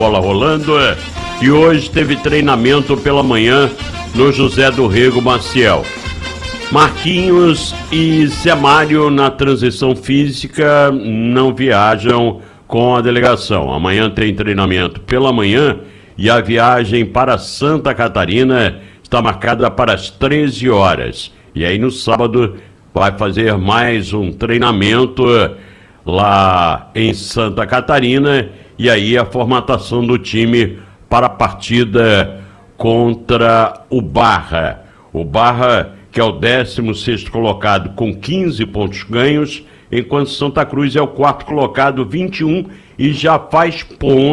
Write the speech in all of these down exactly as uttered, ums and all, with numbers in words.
Bola rolando, e hoje teve treinamento pela manhã no José do Rego Maciel. Marquinhos e Zé Mário na transição física não viajam com a delegação. Amanhã tem treinamento pela manhã e a viagem para Santa Catarina está marcada para as treze horas. E aí no sábado vai fazer mais um treinamento lá em Santa Catarina e aí a formatação do time para a partida contra o Barra. O Barra, que é o décimo sexto colocado com quinze pontos ganhos, enquanto Santa Cruz é o quarto colocado, vinte e um, e já faz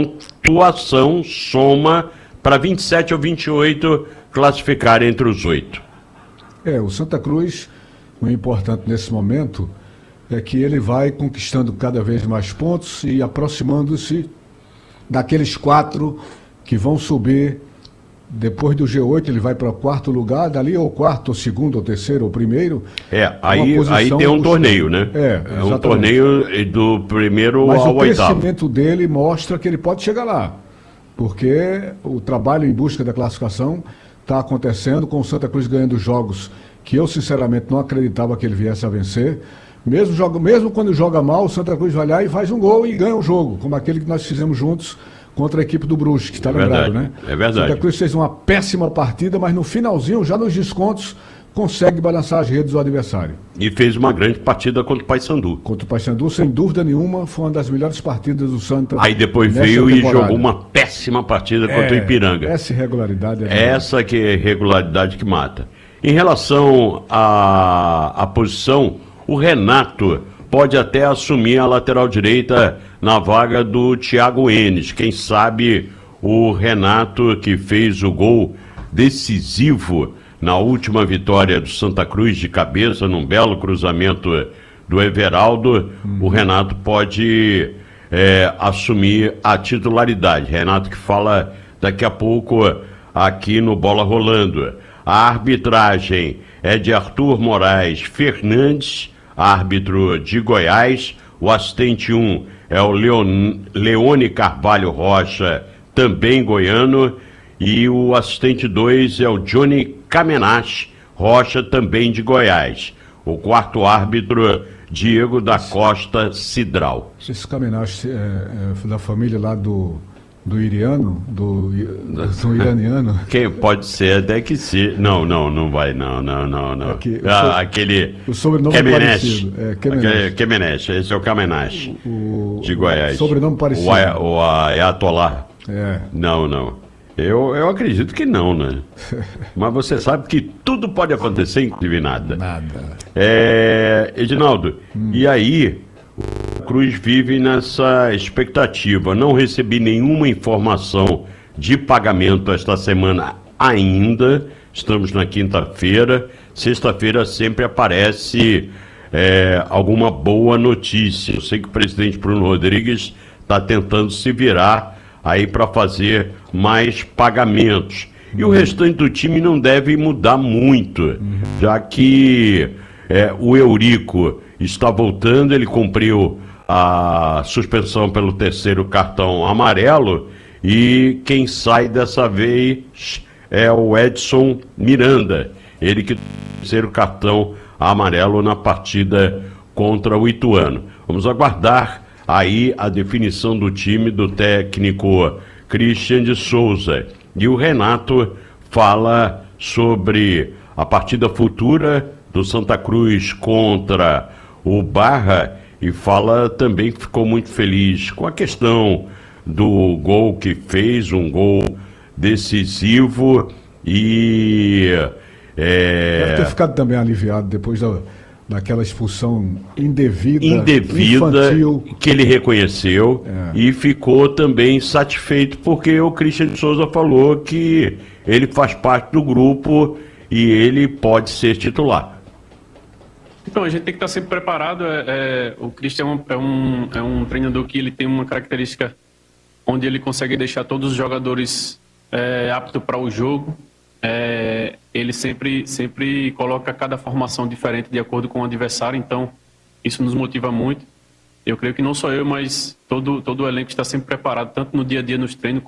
pontuação, soma para vinte e sete ou vinte e oito classificar entre os oito. É, o Santa Cruz, o importante nesse momento é que ele vai conquistando cada vez mais pontos e aproximando-se daqueles quatro que vão subir. Depois do G oito ele vai para o quarto lugar, dali ou quarto, ou segundo, ou terceiro, ou primeiro. É, aí, aí tem um torneio, né? É, é um torneio do primeiro Mas ao oitavo. Mas o crescimento dele mostra que ele pode chegar lá, porque o trabalho em busca da classificação está acontecendo, com o Santa Cruz ganhando jogos que eu sinceramente não acreditava que ele viesse a vencer. Mesmo, joga, mesmo quando joga mal, o Santa Cruz vai lá e faz um gol e ganha o jogo, como aquele que nós fizemos juntos contra a equipe do Brusque, que está lembrado, né? É verdade. Santa Cruz fez uma péssima partida, mas no finalzinho, já nos descontos, consegue balançar as redes do adversário. E fez uma grande partida contra o Paysandu. Contra o Paysandu, sem dúvida nenhuma, foi uma das melhores partidas do Santa. Aí depois veio temporada. E jogou uma péssima partida é, contra o Ipiranga. Essa irregularidade é Essa que é a irregularidade que mata. Em relação à, à posição, o Renato pode até assumir a lateral direita na vaga do Thiago Enes. Quem sabe o Renato, que fez o gol decisivo na última vitória do Santa Cruz de cabeça, num belo cruzamento do Everaldo, hum. o Renato pode é, assumir a titularidade. Renato que fala daqui a pouco aqui no Bola Rolando. A arbitragem é de Arthur Moraes Fernandes, árbitro de Goiás. O assistente um é o Leon, Leone Carvalho Rocha, também goiano. E o assistente dois é o Johnny Kamenach Rocha, também de Goiás. O quarto árbitro, Diego da Costa Cidral. Esse Kamenach é, é da família lá do, do iriano, do, do iraniano. Quem pode ser, até que sim. Não, não, não vai, não, não, não, não. Aqui, ah, so, aquele... O sobrenome Kemenech, parecido. É, Kemenech. Kemenech, esse é o Kamenach, o, de Goiás. O sobrenome parecido. O, o Ayatollah. É. Não, não. Eu, eu acredito que não, né? Mas você sabe que tudo pode acontecer, inclusive nada. Nada. É, Edinaldo, hum. e aí... O Cruz vive nessa expectativa. Não recebi nenhuma informação de pagamento esta semana ainda. Estamos na quinta-feira. Sexta-feira sempre aparece é, alguma boa notícia. Eu sei que o presidente Bruno Rodrigues está tentando se virar aí para fazer mais pagamentos. E uhum. o restante do time não deve mudar muito, uhum. já que é, o Eurico está voltando, ele cumpriu a suspensão pelo terceiro cartão amarelo e quem sai dessa vez é o Edson Miranda, ele que tem o terceiro cartão amarelo na partida contra o Ituano. Vamos aguardar aí a definição do time do técnico Christian de Souza. E o Renato fala sobre a partida futura do Santa Cruz contra o Barra e fala também que ficou muito feliz com a questão do gol que fez, um gol decisivo e... É... Deve ter ficado também aliviado depois da, daquela expulsão indevida, indevida infantil. Que ele reconheceu é. e ficou também satisfeito porque o Christian de Souza falou que ele faz parte do grupo e ele pode ser titular. Então, a gente tem que estar sempre preparado. É, é, o Christian é um, é um treinador que ele tem uma característica onde ele consegue deixar todos os jogadores é, aptos para o jogo. É, ele sempre, sempre coloca cada formação diferente de acordo com o adversário, então isso nos motiva muito. Eu creio que não só eu, mas todo, todo o elenco está sempre preparado, tanto no dia a dia nos treinos,